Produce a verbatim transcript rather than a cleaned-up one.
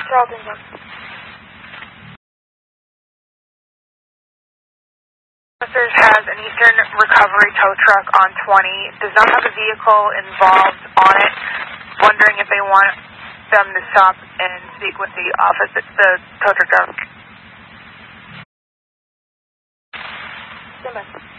Charlton. Officers has an Eastern Recovery tow truck on twenty, does not have a vehicle involved on it, wondering if they want them to stop and speak with the office, the tow truck driver. Stand by.